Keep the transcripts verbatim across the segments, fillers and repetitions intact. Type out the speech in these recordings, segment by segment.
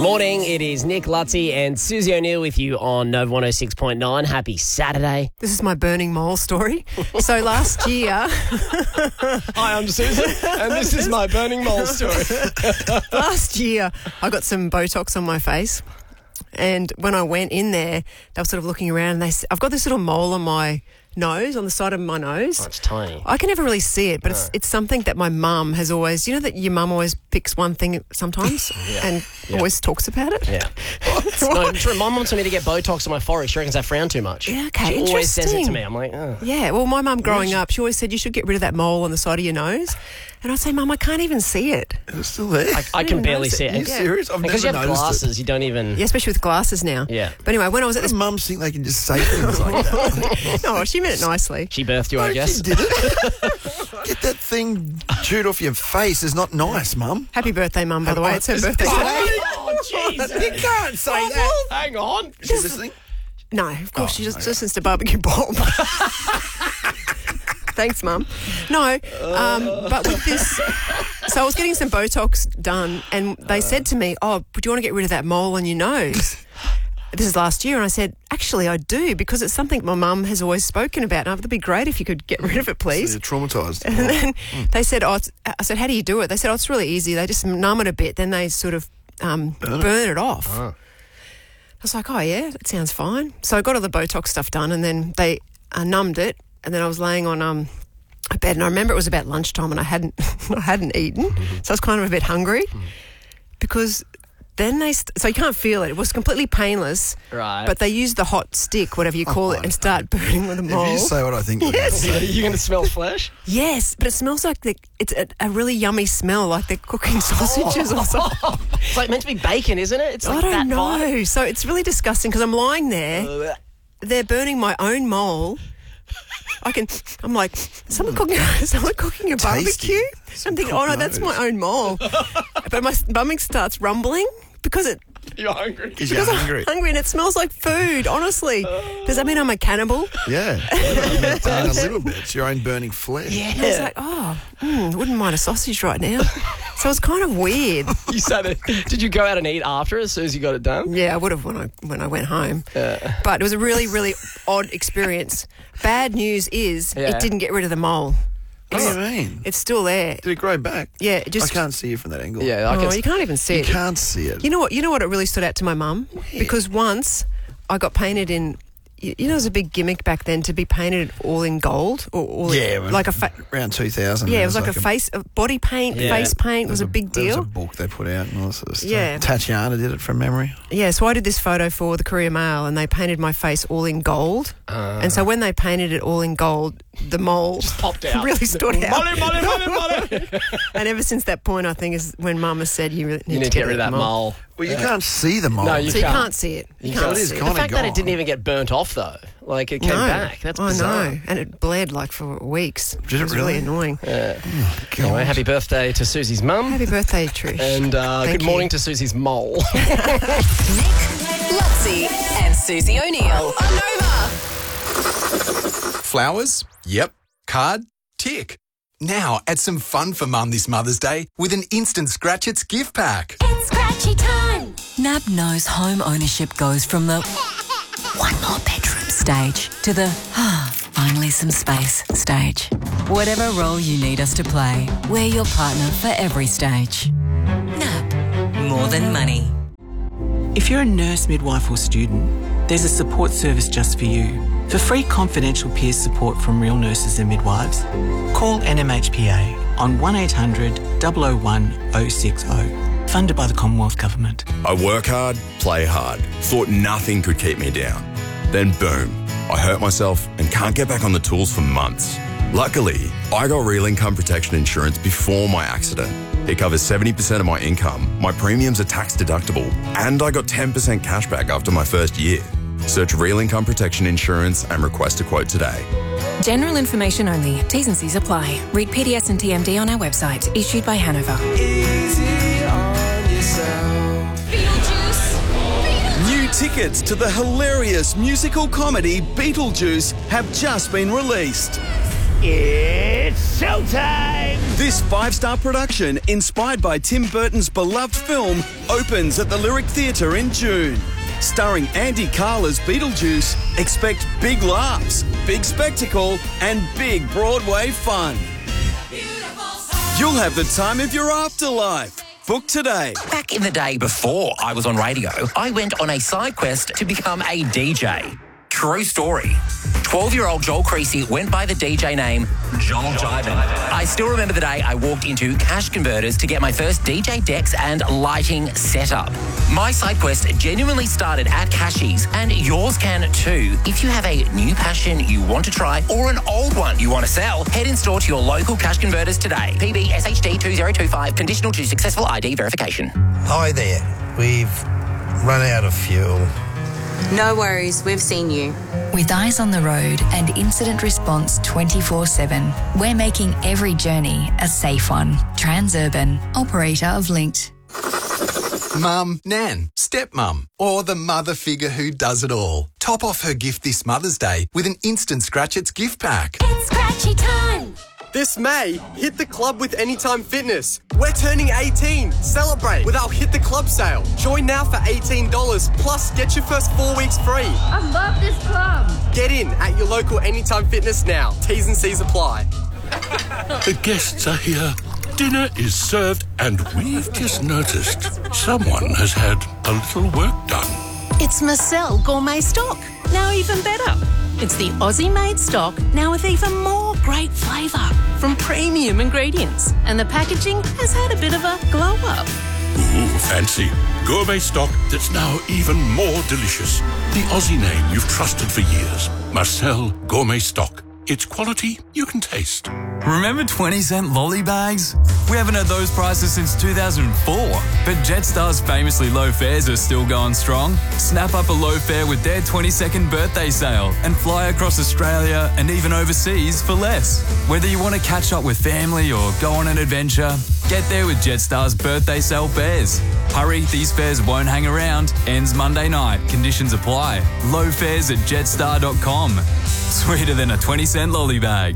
Morning, it is Nick Lutzy and Susie O'Neill with you on Nova one oh six point nine. Happy Saturday. This is my burning mole story. So last year... Hi, I'm Susan, and this is my burning mole story. Last year, I got some Botox on my face, and when I went in there, they were sort of looking around, and they said, I've got this little mole on my nose, on the side of my nose. Oh, it's tiny. I can never really see it, but it's it's something that my mum has always, you know that your mum always picks one thing sometimes Yeah. and Yeah. always talks about it? Yeah. No, true. My mum wants me to get Botox on my forehead. She reckons I frown too much. Yeah, okay, She always says it to interesting. me. I'm like, oh. Yeah, well, my mum growing up, she always said you should get rid of that mole on the side of your nose. And I'd say, Mum, I can't even see it. It's still there. I, I can didn't barely notice see it. it. Are you serious? I've Because never you have noticed glasses, you don't even... Yeah, especially with glasses now. Yeah. But anyway, when I was at it. this... Mums think they can just say things like that. No, she meant it nicely. She birthed you, I No, guess. she did it. Get that thing chewed off your face is not nice, Mum. Happy birthday, Mum, by the way. It's her birthday today. Oh, Jesus. You can't say that. Hang on. Is she listening? No, of course, Oh, she just okay. listens to Barbecue Bob. Thanks, Mum. No, um, but with this... So I was getting some Botox done, and they said to me, oh, do you want to get rid of that mole on your nose? This is last year, and I said, actually, I do, because it's something my mum has always spoken about. And it'd be great if you could get rid of it, please. So you're traumatised. And then they said, oh, it's, I said, how do you do it? They said, oh, it's really easy. They just numb it a bit, then they sort of um, burn, Burn it. it off. Oh. I was like, oh, yeah, that sounds fine. So I got all the Botox stuff done, and then they uh, numbed it, and then I was laying on um, a bed, and I remember it was about lunchtime, and I hadn't I hadn't eaten, so I was kind of a bit hungry, because then they... St- so you can't feel it. It was completely painless, Right. but they used the hot stick, whatever you call Oh, it, and start burning with a If mole. you say what I think, Yes. Are you going to smell flesh? Yes, but it smells like the, it's a, a really yummy smell, like they're cooking sausages or something. It's like meant to be bacon, isn't it? It's like I don't that know. vibe. So it's really disgusting because I'm lying there. They're burning my own mole. I can. I'm like, is someone cooking. Is someone cooking a Tasty. barbecue? Some I'm thinking, oh cooked no, that's nose. my own mole. But my stomach starts rumbling because it. You're hungry. because you're Because hungry. I'm hungry and it smells like food. Honestly, does that mean I'm a cannibal? Yeah. It does. A little bit. It's your own burning flesh. Yeah. I was like, oh, mm, wouldn't mind a sausage right now. So it was kind of weird. You said it. Did you go out and eat after as soon as you got it done? Yeah, I would have when I when I went home. But it was a really, really odd experience. Bad news is Yeah. it didn't get rid of the mole. What do you mean? It's still there. Did it grow back? Yeah, it just I can't see you from that angle. Yeah, I Oh, can. you can't even see You it. can't see it. You know what? You know what? It really stood out to my mum because once I got painted in. You you know, it was a big gimmick back then to be painted all in gold or all Yeah, in, well, like a fa- around two thousand. yeah, it was like, a face, a body paint, Yeah. face paint was a big There was deal. a book they put out and all that sort of stuff. Yeah. Tatiana did it from memory. Yeah, so I did this photo for the Courier Mail and they painted my face all in gold. Uh, And so when they painted it all in gold, the mole popped out. really stood out. Molly, Molly, Molly, Molly. And ever since that point, I think is when Mum has said you really need, You need to get rid of that the mole. Well, you can't see the mole. No, you So you can't. can't see it. You You can't can't. see It is it. gone. The fact that it gone. didn't even get burnt off, though, like it came No. back. That's I bizarre. know, and it bled like for weeks. Did it was really really? annoying. Anyway, happy birthday to Susie's mum. Happy birthday, Trish. And uh, Thank good you. morning to Susie's mole. Nick, Lutzy, and Susie O'Neill on Nova. Flowers? Yep. Card? Tick. Now add some fun for Mum this Mother's Day with an instant Scratch It's gift pack. It's scratchy time. N A B knows home ownership goes from the one more bedroom stage to the ah, finally some space stage. Whatever role you need us to play, we're your partner for every stage. N A B, more than money. If you're a nurse, midwife or student, there's a support service just for you. For free confidential peer support from real nurses and midwives, call N M H P A on one eight hundred, double oh one, oh six oh. Funded by the Commonwealth Government. I work hard, play hard, thought nothing could keep me down. Then boom, I hurt myself and can't get back on the tools for months. Luckily, I got real income protection insurance before my accident. It covers seventy percent of my income, my premiums are tax deductible, and I got ten percent cash back after my first year. Search Real Income Protection Insurance and request a quote today. General information only. T's and C's apply. Read P D S and T M D on our website. Issued by Hanover. New tickets to the hilarious musical comedy Beetlejuice have just been released. It's showtime! This five-star production, inspired by Tim Burton's beloved film, opens at the Lyric Theatre in June. Starring Andy Carla's Beetlejuice, expect big laughs, big spectacle, and big Broadway fun. You'll have the time of your afterlife. Book today. Back in the day before I was on radio, I went on a side quest to become a D J. True story. twelve-year-old Joel Creasy went by the D J name Joel Jiven. I still remember the day I walked into Cash Converters to get my first D J decks and lighting setup. My side quest genuinely started at Cashies, and yours can too. If you have a new passion you want to try or an old one you want to sell, head in store to your local Cash Converters today. P B S H D two zero two five, conditional to successful I D verification. Hi there. We've run out of fuel. No worries, we've seen you. With eyes on the road and incident response twenty-four seven, we're making every journey a safe one. Transurban, operator of Linked. Mum, Nan, stepmum, or the mother figure who does it all. Top off her gift this Mother's Day with an instant Scratch It's gift pack. It's Scratchy time! This May, hit the club with Anytime Fitness. We're turning eighteen. Celebrate with our Hit the Club sale. Join now for eighteen dollars, plus get your first four weeks free. I love this club. Get in at your local Anytime Fitness now. T's and C's apply. The guests are here. Dinner is served, and we've just noticed someone has had a little work done. It's Marcel Gourmet Stock, now even better. It's the Aussie-made stock, now with even more great flavour from premium ingredients. And the packaging has had a bit of a glow-up. Ooh, fancy. Gourmet stock that's now even more delicious. The Aussie name you've trusted for years. Marcel Gourmet Stock. It's quality you can taste. Remember twenty cent lolly bags? We haven't had those prices since two thousand four, but Jetstar's famously low fares are still going strong. Snap up a low fare with their twenty-second birthday sale and fly across Australia and even overseas for less. Whether you want to catch up with family or go on an adventure, get there with Jetstar's birthday sale fares. Hurry, these fares won't hang around. Ends Monday night. Conditions apply. Low fares at jetstar dot com. Sweeter than a twenty cent lolly bag.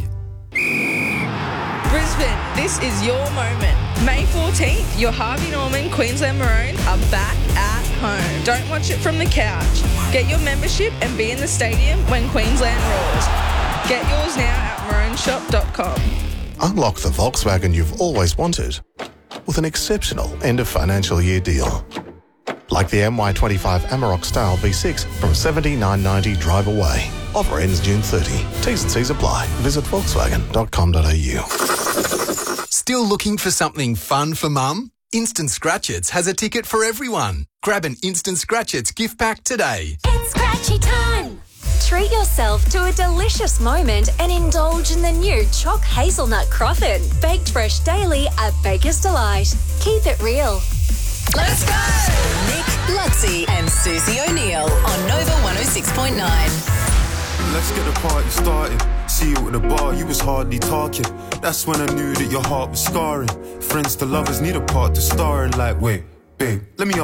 Brisbane, this is your moment. May fourteenth, your Harvey Norman Queensland Maroons are back at home. Don't watch it from the couch. Get your membership and be in the stadium when Queensland roars. Get yours now at maroon shop dot com. Unlock the Volkswagen you've always wanted with an exceptional end of financial year deal. Like the M Y twenty-five Amarok Style V six from seventy-nine ninety drive away. Offer ends June thirtieth. T's and C's apply. Visit volkswagen dot com dot a u. Still looking for something fun for Mum? Instant Scratch-Its has a ticket for everyone. Grab an Instant Scratch-Its gift pack today. It's Scratchy time! Treat yourself to a delicious moment and indulge in the new Choc Hazelnut Croffin. Baked fresh daily at Baker's Delight. Keep it real. Let's go! Nick, Lutzi and Susie O'Neill on Nova one oh six point nine. Let's get the party started. See you at the bar, you was hardly talking. That's when I knew that your heart was scarring. Friends to lovers need a part to star in. Like, wait, babe, let me